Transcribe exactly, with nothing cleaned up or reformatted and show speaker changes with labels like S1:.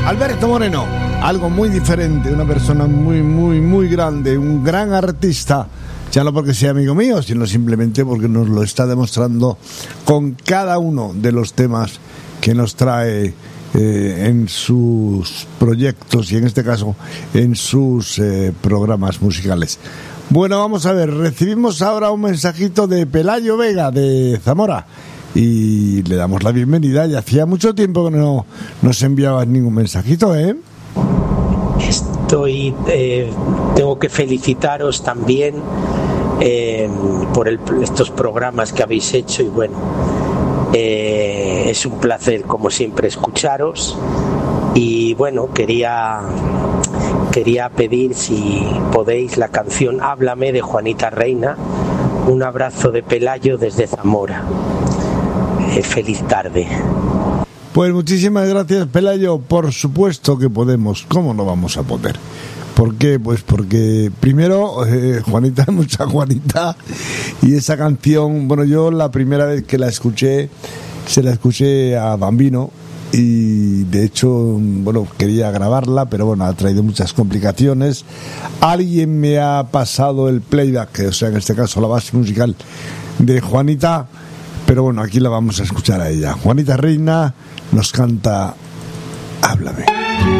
S1: Alberto Moreno, algo muy diferente, una persona muy, muy, muy grande, un gran artista, ya no porque sea amigo mío, sino simplemente porque nos lo está demostrando con cada uno de los temas que nos trae eh, en sus proyectos y en este caso en sus eh, programas musicales. Bueno, vamos a ver, recibimos ahora un mensajito de Pelayo Vega de Zamora. Y le damos la bienvenida. Y hacía mucho tiempo que no nos enviabas ningún mensajito, ¿eh?
S2: Estoy, eh, tengo que felicitaros también eh, por el, estos programas que habéis hecho y bueno, eh, es un placer como siempre escucharos y bueno, quería quería pedir si podéis la canción Háblame de Juanita Reina. Un abrazo de Pelayo desde Zamora. Feliz tarde.
S1: Pues muchísimas gracias, Pelayo. Por supuesto que podemos. ¿Cómo no vamos a poder? ¿Por qué? Pues porque primero eh, Juanita, mucha Juanita, y esa canción, bueno, yo la primera vez que la escuché se la escuché a Bambino y de hecho, bueno, quería grabarla, pero bueno, ha traído muchas complicaciones. Alguien me ha pasado el playback, o sea, en este caso la base musical de Juanita. Pero bueno, aquí la vamos a escuchar a ella. Juanita Reina nos canta Háblame.